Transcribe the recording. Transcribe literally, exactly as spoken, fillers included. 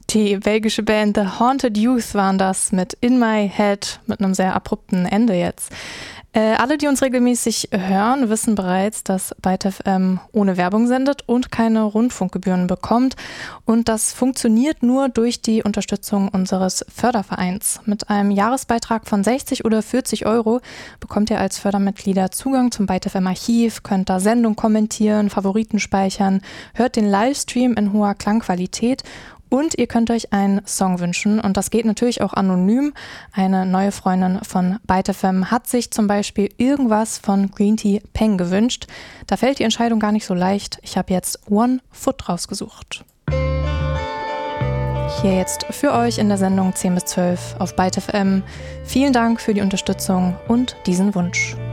Die belgische Band The Haunted Youth waren das mit In My Head, mit einem sehr abrupten Ende jetzt. Äh, alle, die uns regelmäßig hören, wissen bereits, dass Byte F M ohne Werbung sendet und keine Rundfunkgebühren bekommt. Und das funktioniert nur durch die Unterstützung unseres Fördervereins. Mit einem Jahresbeitrag von sechzig oder vierzig Euro bekommt ihr als Fördermitglieder Zugang zum Byte F M Archiv, könnt da Sendung kommentieren, Favoriten speichern, hört den Livestream in hoher Klangqualität. Und ihr könnt euch einen Song wünschen und das geht natürlich auch anonym. Eine neue Freundin von Byte F M hat sich zum Beispiel irgendwas von Green Tea Peng gewünscht. Da fällt die Entscheidung gar nicht so leicht. Ich habe jetzt One Foot rausgesucht. Hier jetzt für euch in der Sendung zehn bis zwölf auf Byte F M. Vielen Dank für die Unterstützung und diesen Wunsch.